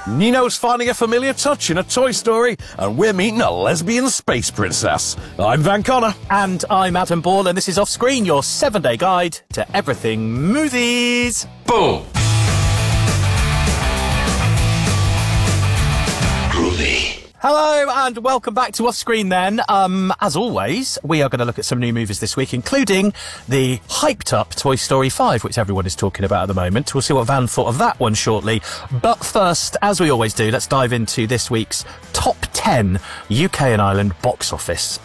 Nino's finding a familiar touch in a Toy Story, and we're meeting a lesbian space princess. I'm Van Connor. And I'm Adam Ball, and this is Off Screen, your 7-day guide to everything movies. Boom. Groovy. Hello and welcome back to Off Screen then. As always, we are going to look at some new movies this week, including the hyped up Toy Story 5, which everyone is talking about at the moment. We'll see what Van thought of that one shortly. But first, as we always do, let's dive into this week's top 10 UK and Ireland box office.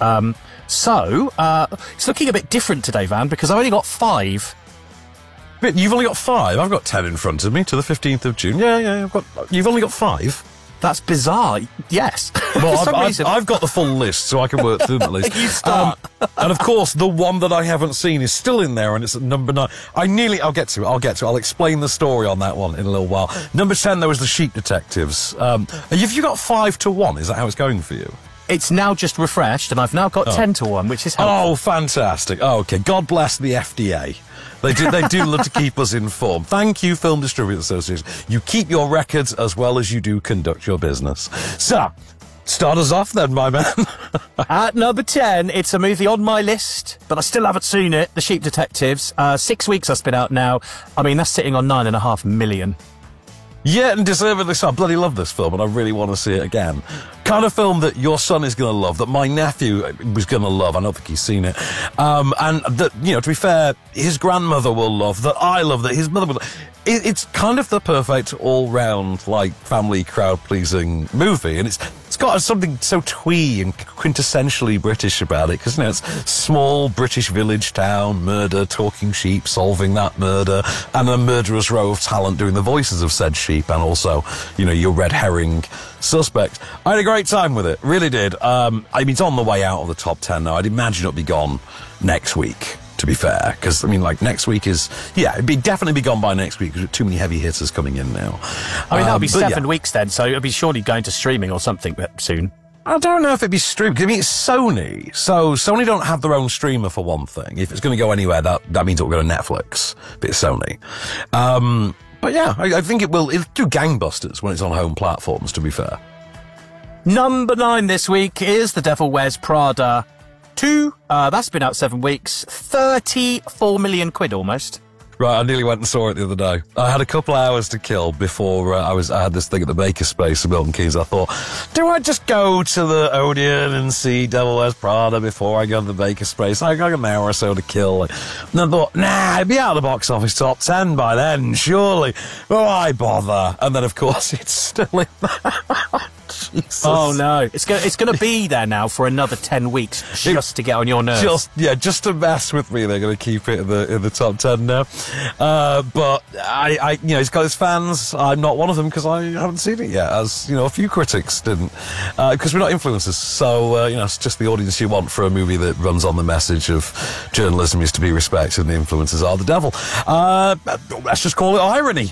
So it's looking a bit different today, Van, because I've only got 5. You've only got 5? I've got 10 in front of me to the 15th of June. Yeah, you've only got 5? That's bizarre. Yes. Well, I've got the full list, so I can work through the list. You start. And of course, the one that I haven't seen is still in there, and it's at number 9. I'll get to it. I'll explain the story on that one in a little while. Number 10, there was The Sheep Detectives. Have you got 5-1? Is that how it's going for you? It's now just refreshed, and I've now got 10-1, which is helpful. Oh, fantastic. Oh, okay. God bless the FDA. They do love to keep us informed. Thank you, Film Distributors Association. You keep your records as well as you do conduct your business. So, start us off then, my man. At number 10, it's a movie on my list, but I still haven't seen it, The Sheep Detectives. 6 weeks that's been out now. I mean, that's sitting on 9.5 million. Yeah, and deservedly so. I bloody love this film, and I really want to see it again. Kind of film that your son is going to love, that my nephew was going to love. I don't think he's seen it. And that, to be fair, his grandmother will love, that I love, that his mother will love. It's kind of the perfect all-round, family crowd-pleasing movie, and it's got something so twee and quintessentially British about it, because, it's small British village town, murder, talking sheep, solving that murder, and a murderous row of talent doing the voices of said sheep, and also, your red herring suspect. I had a great time with it, really did. It's on the way out of the top 10 now. I'd imagine it'll be gone next week, to be fair, because, next week it'd definitely be gone by next week, because too many heavy hitters coming in now. That'll be 7 weeks then, so it'll be surely going to streaming or something soon. I don't know if it'd be streamed. It's Sony, so Sony don't have their own streamer for one thing. If it's going to go anywhere, that means it'll go to Netflix, but it's Sony. But yeah, I think it'll do gangbusters when it's on home platforms, to be fair. Number 9 this week is The Devil Wears Prada 2. That's been out 7 weeks. 34 million quid almost. Right, I nearly went and saw it the other day. I had a couple of hours to kill before I had this thing at the Makerspace in Milton Keynes. I thought, do I just go to the Odeon and see Devil Wears Prada before I go to the Makerspace? I got an hour or so to kill. And I thought, it'd be out of the box office top 10 by then, surely. Why bother? And then, of course, it's still in there. Jesus. Oh no, it's going to be there now for another 10 weeks just to get on your nerves. Just to mess with me. They're going to keep it in the top 10 now. But he's got his fans. I'm not one of them because I haven't seen it yet, as a few critics didn't, because we're not influencers. So it's just the audience you want for a movie that runs on the message of journalism is to be respected and the influencers are the devil. Let's just call it irony.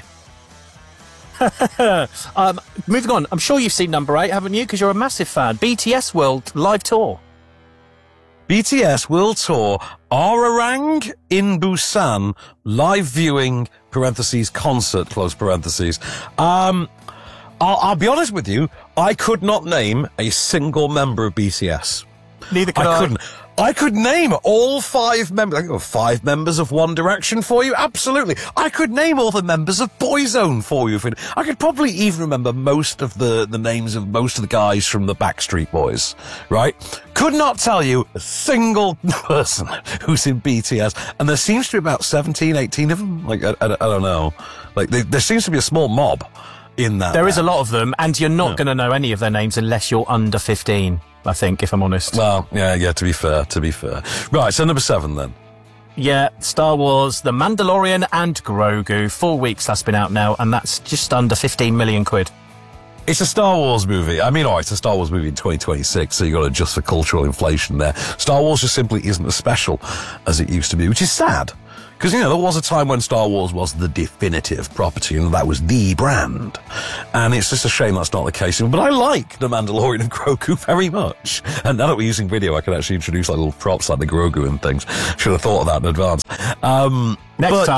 Moving on, I'm sure you've seen number 8, haven't you? Because you're a massive fan. BTS World Live Tour. BTS World Tour, Arirang in Busan, live viewing, parentheses, concert, close parentheses. I'll be honest with you, I could not name a single member of BTS. Neither could I. Couldn't. I could name all 5 members. I could go 5 members of One Direction for you. Absolutely. I could name all the members of Boyzone for you. I could probably even remember most of the names of most of the guys from the Backstreet Boys. Right? Could not tell you a single person who's in BTS. And there seems to be about 17, 18 of them. I don't know. There seems to be a small mob in that. There is a lot of them, and you're not going to know any of their names unless you're under 15. I think, if I'm honest. Well, yeah, to be fair. Right, so number 7 then. Yeah, Star Wars, The Mandalorian and Grogu. 4 weeks that's been out now, and that's just under 15 million quid. It's a Star Wars movie. It's a Star Wars movie in 2026, so you've got to adjust for cultural inflation there. Star Wars just simply isn't as special as it used to be, which is sad. Because, there was a time when Star Wars was the definitive property, and that was the brand. And it's just a shame that's not the case. But I like The Mandalorian and Grogu very much. And now that we're using video, I can actually introduce little props like the Grogu and things. Should have thought of that in advance. Next time.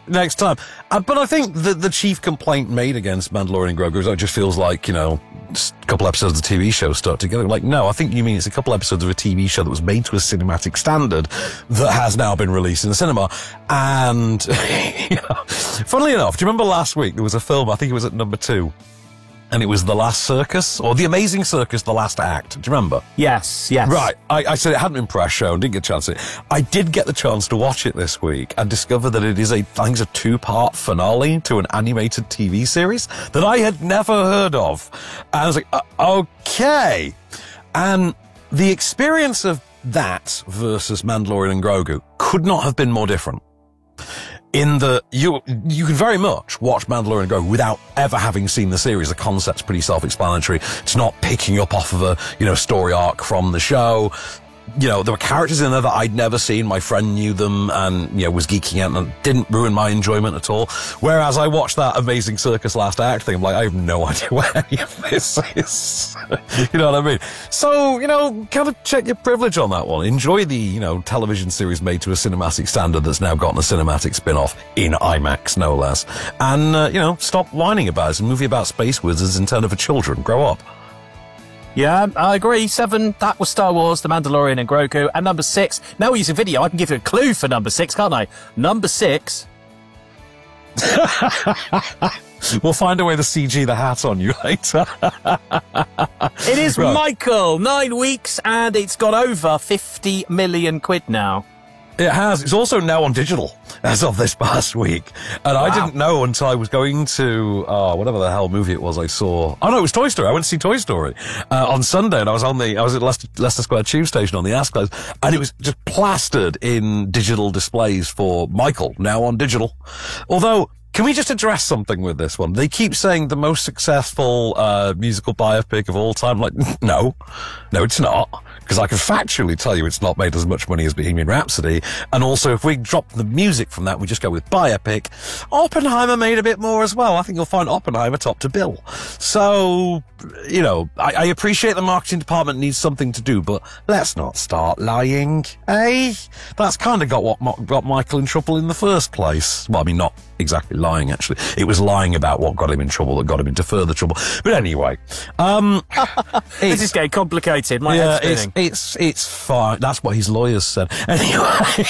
next time. But I think the chief complaint made against Mandalorian and Grogu is it just feels like, a couple episodes of the TV show stuck together. Like, no, I think you mean it's a couple episodes of a TV show that was made to a cinematic standard that has now been released in the cinema. And, funnily enough, do you remember last week there was a film, I think it was at number 2, and it was The Last Circus, or The Amazing Circus, The Last Act. Do you remember? Yes. Right. I said it hadn't been press shown, didn't get a chance to. I did get the chance to watch it this week and discover that it is I think it's a 2-part finale to an animated TV series that I had never heard of. And I was like, okay. And the experience of that versus Mandalorian and Grogu could not have been more different. In the, you can very much watch Mandalorian and Grogu without ever having seen the series. The concept's pretty self-explanatory. It's not picking up off of a, story arc from the show. There were characters in there that I'd never seen. My friend knew them and, was geeking out, and it didn't ruin my enjoyment at all. Whereas I watched that Amazing Circus Last Act thing, I'm like, I have no idea what any of this is. You know what I mean? So, kind of check your privilege on that one. Enjoy the, television series made to a cinematic standard that's now gotten a cinematic spin-off in IMAX, no less. And, stop whining about it. It's a movie about space wizards intended for children. Grow up. Yeah, I agree. 7, that was Star Wars, The Mandalorian and Grogu. And number 6, now we're using video, I can give you a clue for number 6, can't I? Number 6. We'll find a way to CG the hat on you later. It is right. Michael, 9 weeks, and it's got over 50 million quid now. It has. It's also now on digital as of this past week. And wow. I didn't know until I was going to, whatever the hell movie it was I saw. Oh, no, it was Toy Story. I went to see Toy Story on Sunday, and I was at Leicester Square Tube Station on the Ascot, and it was just plastered in digital displays for Michael, now on digital. Although, can we just address something with this one? They keep saying the most successful musical biopic of all time. Like, no, it's not. Because I can factually tell you it's not made as much money as Bohemian Rhapsody. And also, if we drop the music from that, we just go with biopic. Oppenheimer made a bit more as well. I think you'll find Oppenheimer top to bill. So, I appreciate the marketing department needs something to do, but let's not start lying, eh? That's kind of got Michael in trouble in the first place. Well, I mean, not exactly lying, actually. It was lying about what got him in trouble that got him into further trouble. But anyway, this is getting complicated. My head's spinning. It's fine. That's what his lawyers said. Anyway.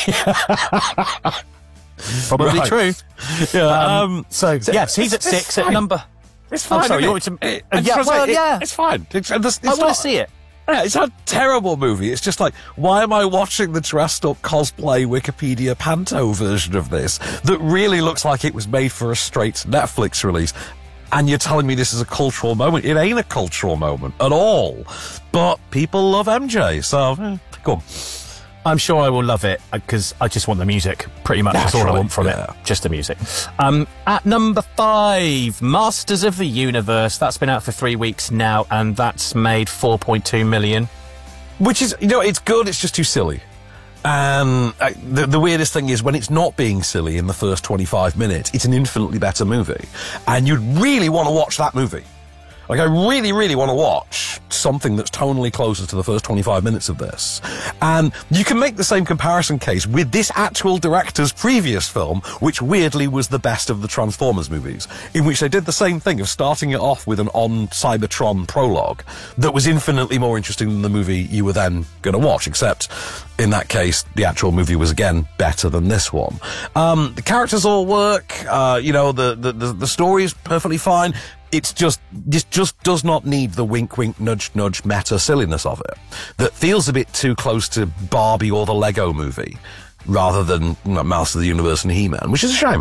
Probably true. Yeah. Yes, he's at 6 at number. It's fine. I'm sorry, you want me to... It's fine. I want to see it. Yeah, it's a terrible movie. It's just like, why am I watching the dressed up cosplay Wikipedia Panto version of this that really looks like it was made for a straight Netflix release? And you're telling me this is a cultural moment. It ain't a cultural moment at all. But people love MJ, so go on. I'm sure I will love it because I just want the music. Pretty much that's all I want from it. Just the music. At number 5, Masters of the Universe. That's been out for 3 weeks now, and that's made 4.2 million. Which is, it's good. It's just too silly. And the weirdest thing is when it's not being silly in the first 25 minutes, it's an infinitely better movie. And you'd really want to watch that movie. Like, I really, really want to watch something that's tonally closer to the first 25 minutes of this. And you can make the same comparison case with this actual director's previous film, which weirdly was the best of the Transformers movies, in which they did the same thing of starting it off with an on Cybertron prologue that was infinitely more interesting than the movie you were then going to watch, except in that case, the actual movie was again better than this one. The characters all work, the story is perfectly fine. This just does not need the wink, wink, nudge, nudge meta silliness of it. That feels a bit too close to Barbie or the Lego movie, rather than Master of the Universe and He-Man, which is a shame.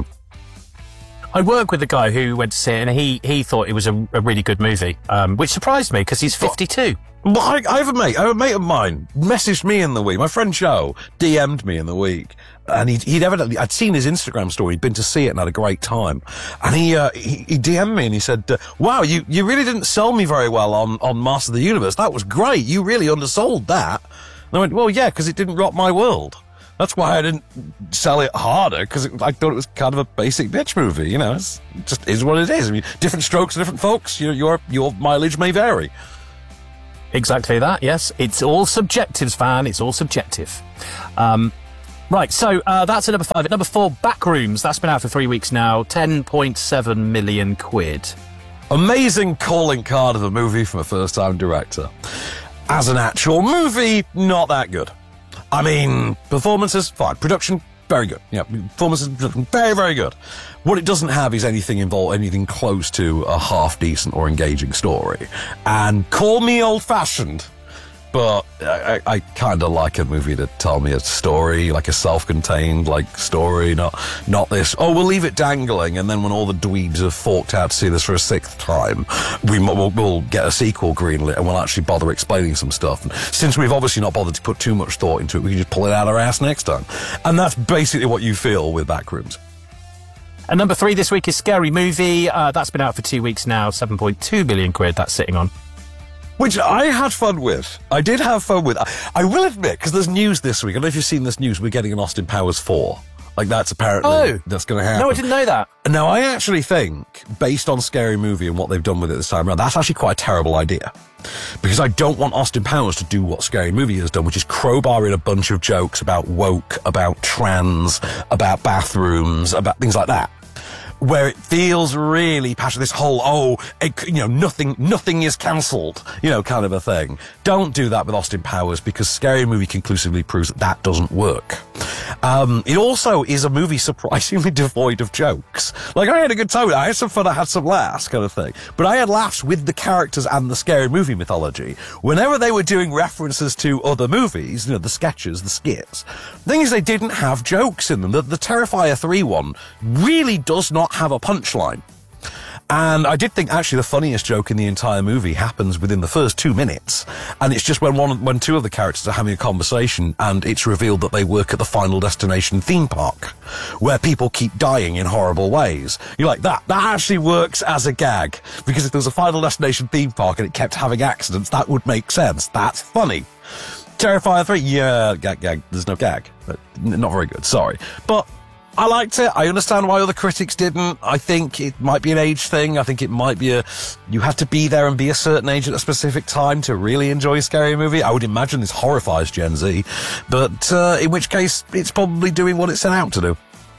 I work with a guy who went to see it, and he thought it was a really good movie, which surprised me because he's 52. Well, I have a mate of mine messaged me in the week. My friend Joe DM'd me in the week, and he'd evidently, I'd seen his Instagram story. He'd been to see it and had a great time. And he DM'd me and he said, wow, you really didn't sell me very well on Master of the Universe. That was great. You really undersold that. And I went, well, yeah, because it didn't rock my world. That's why I didn't sell it harder, because I thought it was kind of a basic bitch movie. It just is what it is. I mean, different strokes for different folks. Your mileage may vary. Exactly that, yes. It's all subjective, Van. It's all subjective. Right, so that's at number 5. At number 4, Backrooms. That's been out for 3 weeks now. 10.7 million quid. Amazing calling card of a movie from a first-time director. As an actual movie, not that good. I mean, performances, fine. Production, very good. Yeah, performances, very, very good. What it doesn't have is anything close to a half-decent or engaging story. And call me old-fashioned, but I kind of like a movie to tell me a story, like a self-contained, story, not this, oh, we'll leave it dangling, and then when all the dweebs have forked out to see this for a 6th time, we'll get a sequel greenlit, and we'll actually bother explaining some stuff. And since we've obviously not bothered to put too much thought into it, we can just pull it out our ass next time. And that's basically what you feel with Backrooms. And number 3 this week is Scary Movie. That's been out for 2 weeks now. 7.2 million quid that's sitting on. Which I had fun with. I did have fun with. I will admit, because there's news this week. I don't know if you've seen this news. We're getting an Austin Powers 4. That's apparently that's going to happen. No, I didn't know that. Now, I actually think, based on Scary Movie and what they've done with it this time around, that's actually quite a terrible idea. Because I don't want Austin Powers to do what Scary Movie has done, which is crowbar in a bunch of jokes about woke, about trans, about bathrooms, about things like that. Where it feels really passionate, this whole, nothing is cancelled, kind of a thing. Don't do that with Austin Powers, because Scary Movie conclusively proves that doesn't work. It also is a movie surprisingly devoid of jokes. I had a good time with it. I had some fun, I had some laughs, kind of thing. But I had laughs with the characters and the Scary Movie mythology. Whenever they were doing references to other movies, the sketches, the skits, the thing is they didn't have jokes in them. The Terrifier 3 one really does not have a punchline. And I did think actually the funniest joke in the entire movie happens within the first 2 minutes. And it's just when two of the characters are having a conversation and it's revealed that they work at the Final Destination theme park, where people keep dying in horrible ways. You're like, that actually works as a gag. Because if there was a Final Destination theme park and it kept having accidents, that would make sense. That's funny. Terrifier 3, yeah, gag. There's no gag. Not very good, sorry. But I liked it. I understand why other critics didn't. I think it might be an age thing. I think it might be you have to be there and be a certain age at a specific time to really enjoy a Scary Movie. I would imagine this horrifies Gen Z, but in which case it's probably doing what it set out to do.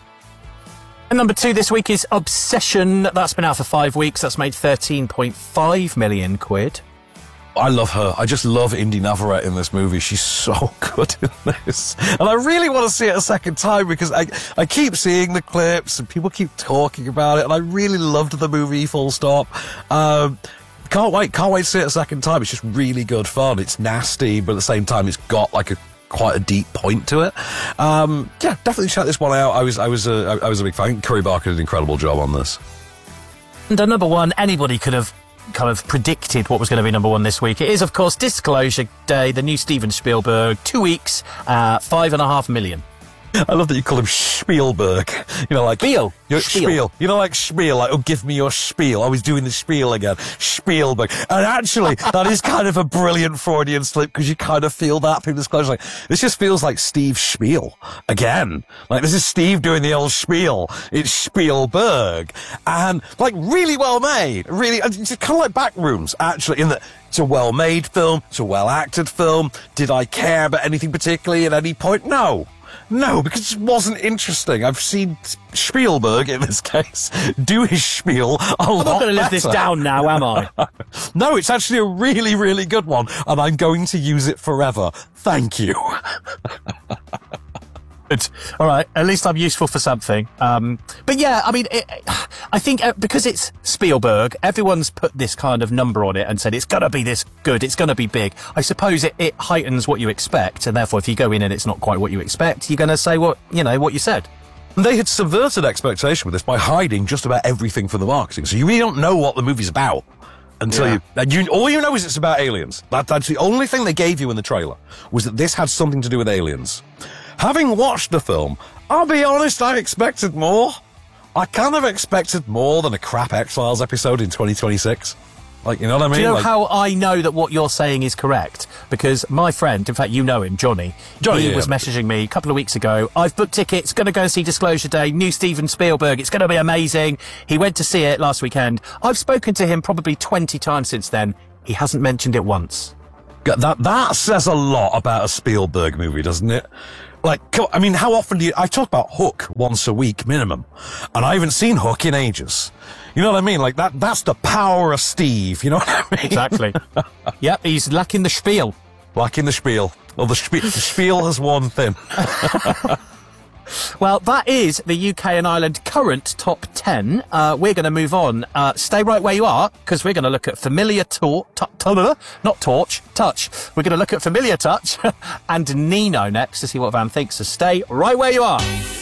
And number 2 this week is Obsession. That's been out for 5 weeks. That's made 13.5 million quid. I love her. I just love Indy Navarrete in this movie. She's so good in this. And I really want to see it a second time because I keep seeing the clips and people keep talking about it and I really loved the movie, full stop. Can't wait to see it a second time. It's just really good fun. It's nasty, but at the same time it's got quite a deep point to it. Yeah, definitely check this one out. I was a big fan. Curry Barker did an incredible job on this. And number 1, anybody could have kind of predicted what was going to be number 1 this week. It is, of course, Disclosure Day, the new Steven Spielberg, 2 weeks, 5.5 million. I love that you call him Spielberg. Spiel. Spiel. Spiel, oh, give me your spiel. I was doing the spiel again. Spielberg. And actually, that is kind of a brilliant Freudian slip because you kind of feel that through Disclosure. This just feels like Steve Spiel again. This is Steve doing the old spiel. It's Spielberg. And, really well made. Really, it's kind of like Backrooms, actually, in that it's a well-made film. It's a well-acted film. Did I care about anything particularly at any point? No, because it wasn't interesting. I've seen Spielberg, in this case, do his spiel a lot better. I'm not going to live this down now, am I? No, it's actually a really, really good one, and I'm going to use it forever. Thank you. All right, at least I'm useful for something. But yeah, I mean, I think because it's Spielberg, everyone's put this kind of number on it and said it's going to be this good, it's going to be big. I suppose it heightens what you expect, and therefore if you go in and it's not quite what you expect, you're going to say what you said. They had subverted expectation with this by hiding just about everything from the marketing, so you really don't know what the movie's about. Until all you know is it's about aliens. That's the only thing they gave you in the trailer, was that this had something to do with aliens. Having watched the film, I'll be honest, I expected more. I kind of expected more than a crap X-Files episode in 2026. You know what I mean? Do you know how I know that what you're saying is correct? Because my friend, in fact, you know him, Johnny was messaging me a couple of weeks ago. I've booked tickets, going to go and see Disclosure Day, new Steven Spielberg. It's going to be amazing. He went to see it last weekend. I've spoken to him probably 20 times since then. He hasn't mentioned it once. That says a lot about a Spielberg movie, doesn't it? Like, I mean, how often I talk about Hook once a week minimum, and I haven't seen Hook in ages. You know what I mean? Like, that's the power of Steve, you know what I mean? Exactly. Yep, he's lacking the spiel. Lacking the spiel. Well, the spiel has worn thin. Well, that is the UK and Ireland current top 10. We're going to move on. Stay right where you are, because we're going to look at Familiar Touch. We're going to look at Familiar Touch and Nino next to see what Van thinks. So stay right where you are.